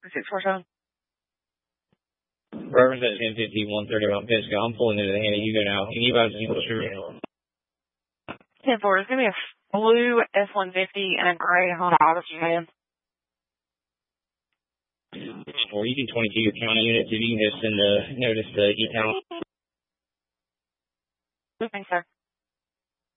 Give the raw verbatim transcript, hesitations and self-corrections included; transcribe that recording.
six four seven. Represent ten fifty, one thirty about Pisco. I'm pulling into the Hannah. You go now. Can you guys English or ten four, it's going to be a blue F one fifty and a gray Honda Odyssey van. Or you can twenty-two your county units if you can just send a notice to E-Town. Okay, sir.